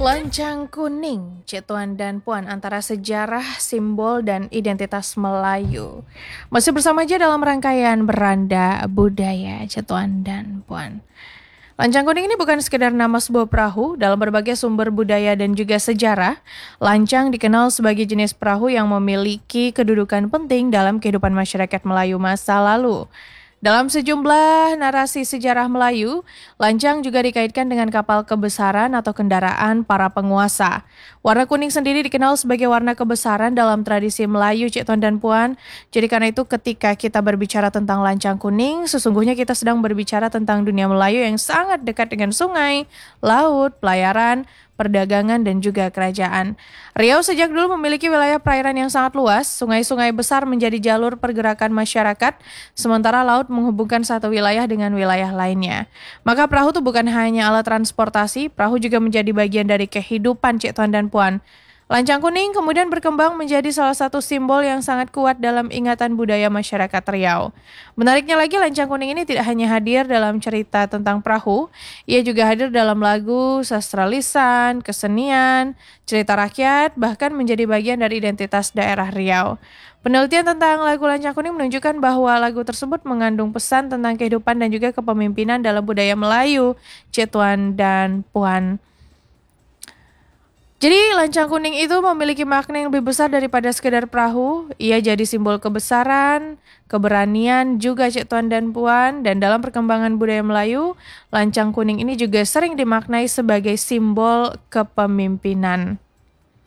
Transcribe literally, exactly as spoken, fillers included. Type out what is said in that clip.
Lancang kuning, Cik Tuan dan Puan, antara sejarah, simbol, dan identitas Melayu. Masih bersama aja dalam rangkaian Beranda Budaya, Cik Tuan dan Puan. Lancang kuning ini bukan sekedar nama sebuah perahu. Dalam berbagai sumber budaya dan juga sejarah, lancang dikenal sebagai jenis perahu yang memiliki kedudukan penting dalam kehidupan masyarakat Melayu masa lalu. Dalam sejumlah narasi sejarah Melayu, lancang juga dikaitkan dengan kapal kebesaran atau kendaraan para penguasa. Warna kuning sendiri dikenal sebagai warna kebesaran dalam tradisi Melayu, Cik Tuan dan Puan. Jadi karena itu ketika kita berbicara tentang lancang kuning, sesungguhnya kita sedang berbicara tentang dunia Melayu yang sangat dekat dengan sungai, laut, pelayaran, perdagangan, dan juga kerajaan. Riau sejak dulu memiliki wilayah perairan yang sangat luas, sungai-sungai besar menjadi jalur pergerakan masyarakat, sementara laut menghubungkan satu wilayah dengan wilayah lainnya. Maka perahu itu bukan hanya alat transportasi, perahu juga menjadi bagian dari kehidupan Cik Tuan dan Puan. Lancang kuning kemudian berkembang menjadi salah satu simbol yang sangat kuat dalam ingatan budaya masyarakat Riau. Menariknya lagi, lancang kuning ini tidak hanya hadir dalam cerita tentang perahu, ia juga hadir dalam lagu, sastra lisan, kesenian, cerita rakyat, bahkan menjadi bagian dari identitas daerah Riau. Penelitian tentang lagu Lancang Kuning menunjukkan bahwa lagu tersebut mengandung pesan tentang kehidupan dan juga kepemimpinan dalam budaya Melayu, Cik Tuan dan Puan. Jadi lancang kuning itu memiliki makna yang lebih besar daripada sekedar perahu. Ia jadi simbol kebesaran, keberanian juga Cik Tuan dan Puan. Dan dalam perkembangan budaya Melayu, lancang kuning ini juga sering dimaknai sebagai simbol kepemimpinan.